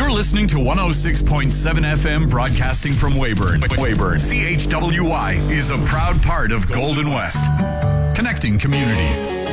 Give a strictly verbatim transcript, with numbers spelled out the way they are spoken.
You're listening to one oh six point seven F M broadcasting from Weyburn. Weyburn. C H W Y is a proud part of Golden West. Connecting communities.